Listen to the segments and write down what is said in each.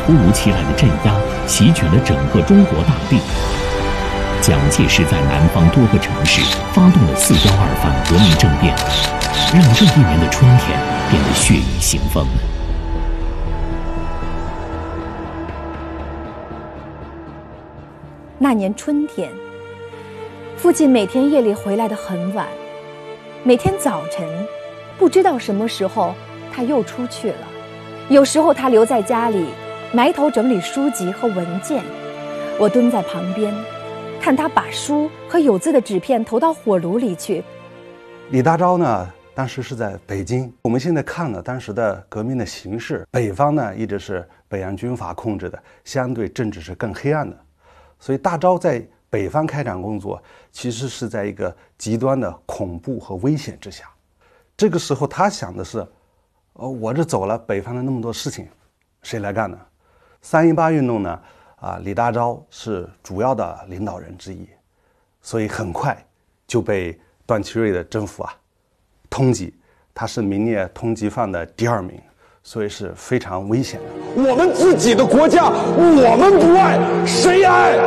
突如其来的镇压席卷了整个中国大地。蒋介石在南方多个城市发动了4·12反革命政变，让这一年的春天变得血雨腥风。 那年春天，父亲每天夜里回来得很晚，每天早晨不知道什么时候他又出去了，有时候他留在家里埋头整理书籍和文件，我蹲在旁边看他把书和有字的纸片投到火炉里去。 李大钊呢，当时是在北京。我们现在看了当时的革命的形势，北方呢一直是北洋军阀控制的，相对政治是更黑暗的。所以大钊在北方开展工作，其实是在一个极端的恐怖和危险之下。这个时候他想的是，我这走了，北方的那么多事情，谁来干呢？3·18运动呢，李大钊是主要的领导人之一，所以很快就被段祺瑞的政府通缉，他是名列通缉犯的第2名，所以是非常危险的。 我们自己的国家，我们不爱，谁爱？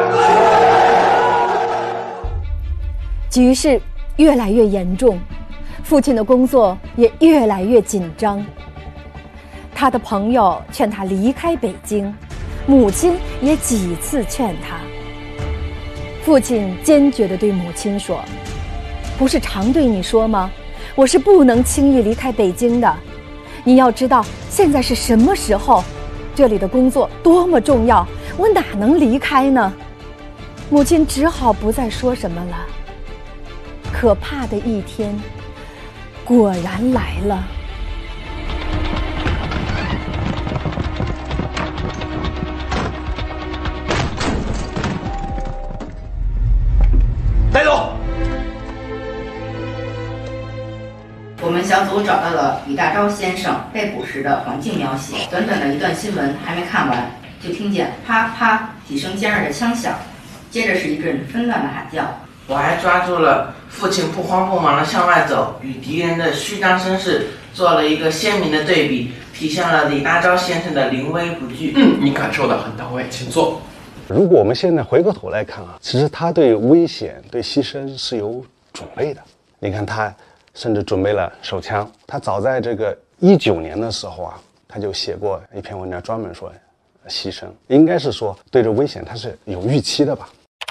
局势越来越严重，父亲的工作也越来越紧张。他的朋友劝他离开北京，母亲也几次劝他。父亲坚决地对母亲说：“不是常对你说吗？我是不能轻易离开北京的。你要知道现在是什么时候，这里的工作多么重要，我哪能离开呢？”母亲只好不再说什么了。可怕的一天果然来了。 带走。 我们小组找到了李大钊先生被捕时的环境描写。短短的一段新闻还没看完，就听见啪啪几声尖锐的枪响，接着是一阵纷乱的喊叫。 我还抓住了父亲不慌不忙地向外走，与敌人的虚张声势做了一个鲜明的对比，体现了李大钊先生的临危不惧。 你感受得很到位，请坐。 如果我们现在回过头来看其实他对危险、对牺牲是有准备的。你看他甚至准备了手枪，他早在这个19年的时候他就写过一篇文章，专门说牺牲，应该是说对这危险他是有预期的吧。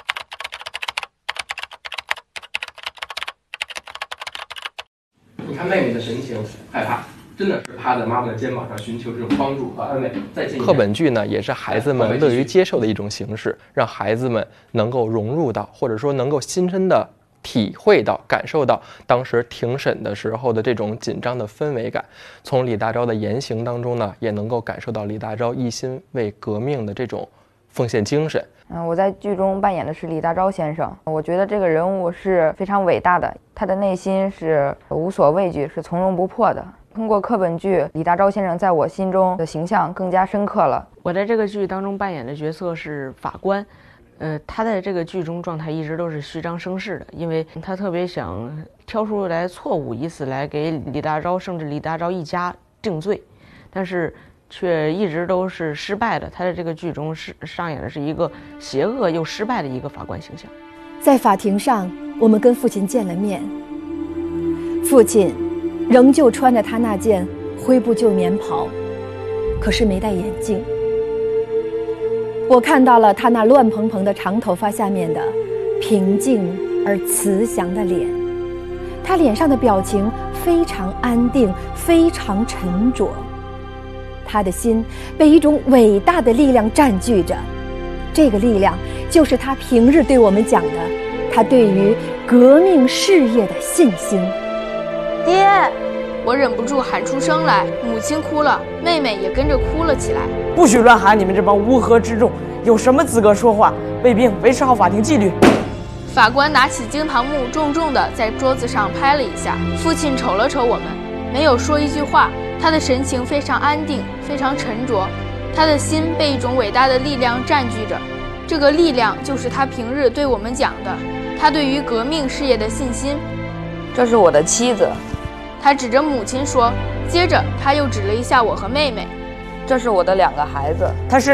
你看妹妹的神情，害怕，真的是趴在妈妈的肩膀上寻求这种帮助和安慰。 课本剧呢，也是孩子们乐于接受的一种形式，让孩子们能够融入到，或者说能够亲身的体会到、感受到当时庭审的时候的这种紧张的氛围感。从李大钊的言行当中呢，也能够感受到李大钊一心为革命的这种奉献精神。 我在剧中扮演的是李大钊先生，我觉得这个人物是非常伟大的，他的内心是无所畏惧，是从容不迫的。通过课本剧，李大钊先生在我心中的形象更加深刻了。 我在这个剧当中扮演的角色是法官，他在这个剧中状态一直都是虚张声势的，因为他特别想挑出来错误，以此来给李大钊甚至李大钊一家定罪，但是却一直都是失败的。他在这个剧中上演的是一个邪恶又失败的一个法官形象。 在法庭上，我们跟父亲见了面，父亲仍旧穿着他那件灰布旧棉袍，可是没戴眼镜。我看到了他那乱蓬蓬的长头发下面的平静而慈祥的脸，他脸上的表情非常安定，非常沉着。他的心被一种伟大的力量占据着，这个力量就是他平日对我们讲的，他对于革命事业的信心。 爹！我忍不住喊出声来，母亲哭了，妹妹也跟着哭了起来。 不许乱喊！你们这帮乌合之众，有什么资格说话？卫兵，维持好法庭纪律。 法官拿起金堂木，重重地在桌子上拍了一下。父亲瞅了瞅我们，没有说一句话，他的神情非常安定，非常沉着，他的心被一种伟大的力量占据着。这个力量就是他平日对我们讲的，他对于革命事业的信心。 这是我的妻子。 他指着母亲说，接着他又指了一下我和妹妹。 这是我的2个孩子。 他是